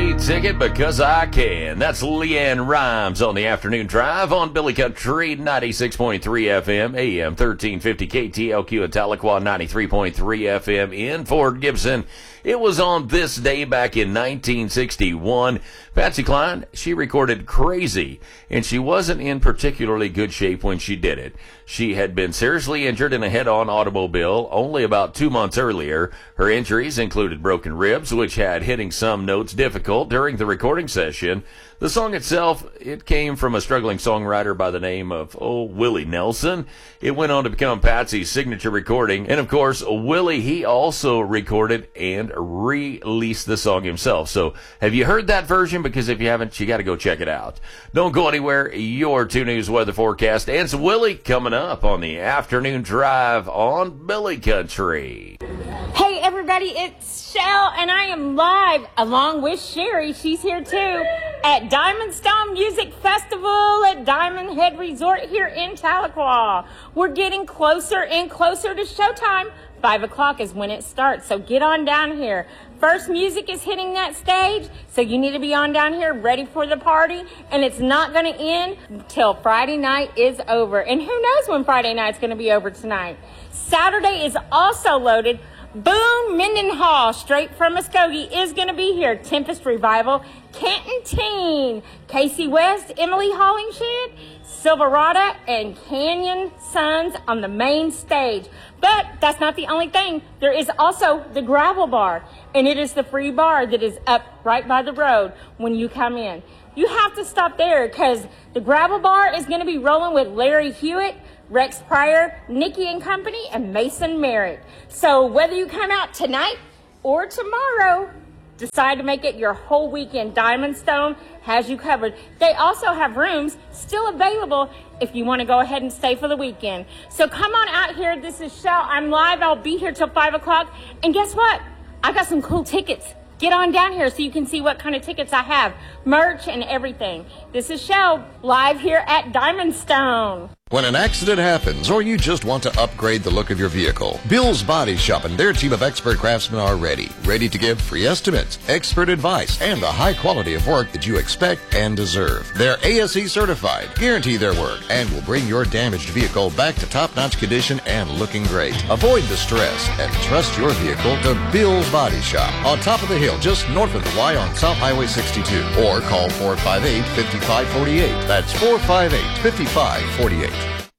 free ticket because I can. That's Leanne Rhymes on the afternoon drive on Billy Country 96.3 FM, AM 1350 KTLQ at Tahlequah, 93.3 FM in Fort Gibson. It was on this day back in 1961. Patsy Cline, she recorded Crazy, and she wasn't in particularly good shape when she did it. She had been seriously injured in a head-on automobile only about 2 months earlier. Her injuries included broken ribs, which had hitting some notes difficult during the recording session. The song itself, it came from a struggling songwriter by the name of, Willie Nelson. It went on to become Patsy's signature recording. And of course, Willie, he also recorded and released the song himself. So have you heard that version? Because if you haven't, you got to go check it out. Don't go anywhere. Your 2 News weather forecast and some Willie coming up on the afternoon drive on Billy Country. Hey everybody, it's Shell, and I am live along with Sherry. She's here too at Diamond Stone Music Festival at Diamond Head Resort here in Tahlequah. We're getting closer and closer to showtime. 5 o'clock is when it starts, so get on down here. First music is hitting that stage, so you need to be on down here ready for the party, and it's not going to end until Friday night is over. And who knows when Friday night's going to be over tonight. Saturday is also loaded. Boone Mendenhall, straight from Muskogee, is going to be here. Tempest Revival, Canton Teen, Casey West, Emily Hollingshed, Silverado, and Canyon Sons on the main stage. But that's not the only thing. There is also the Gravel Bar, and it is the free bar that is up right by the road when you come in. You have to stop there because the Gravel Bar is going to be rolling with Larry Hewitt, Rex Pryor, Nikki and Company, and Mason Merritt. So whether you come out tonight or tomorrow, decide to make it your whole weekend. Diamond Stone has you covered. They also have rooms still available if you want to go ahead and stay for the weekend. So come on out here. This is Shell. I'm live. I'll be here till 5 o'clock. And guess what? I got some cool tickets. Get on down here so you can see what kind of tickets I have. Merch and everything. This is Shell, live here at Diamond Stone. When an accident happens or you just want to upgrade the look of your vehicle, Bill's Body Shop and their team of expert craftsmen are ready to give free estimates, expert advice, and the high quality of work that you expect and deserve. They're ASE certified, guarantee their work, and will bring your damaged vehicle back to top-notch condition and looking great. Avoid the stress and trust your vehicle to Bill's Body Shop on top of the hill just north of the Y on South Highway 62, or call 458-5548. That's 458-5548.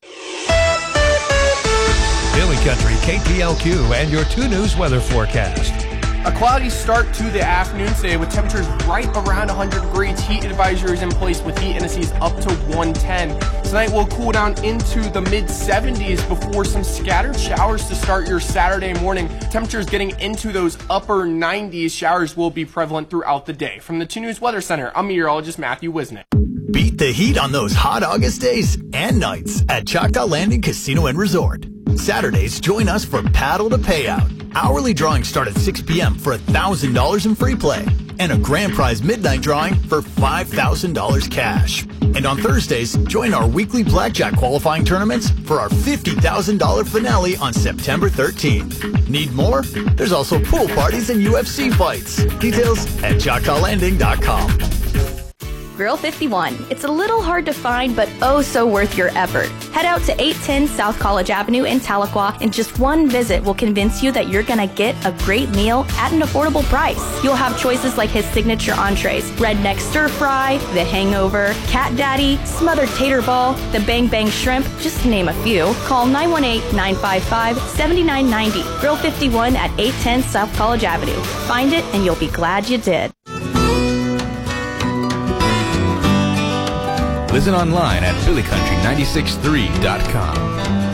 Billy Country, KTLQ, and your 2 News weather forecast. A cloudy start to the afternoon today with temperatures right around 100 degrees. Heat advisories in place with heat indices up to 110. Tonight will cool down into the mid-70s before some scattered showers to start your Saturday morning. Temperatures getting into those upper 90s. Showers will be prevalent throughout the day. From the 2 News Weather Center, I'm meteorologist Matthew Wisnick. Beat the heat on those hot August days and nights at Choctaw Landing Casino and Resort. Saturdays, join us for Paddle to Payout. Hourly drawings start at 6 p.m. for $1,000 in free play and a grand prize midnight drawing for $5,000 cash. And on Thursdays, join our weekly blackjack qualifying tournaments for our $50,000 finale on September 13th. Need more? There's also pool parties and UFC fights. Details at ChoctawLanding.com. Grill 51. It's a little hard to find, but oh so worth your effort. Head out to 810 South College Avenue in Tahlequah, and just one visit will convince you that you're gonna get a great meal at an affordable price. You'll have choices like his signature entrees, redneck stir fry, the hangover, cat daddy, smothered tater ball, the bang bang shrimp, just to name a few. Call 918-955-7990. Grill 51 at 810 South College Avenue. Find it and you'll be glad you did. Listen online at BillyCountry963.com.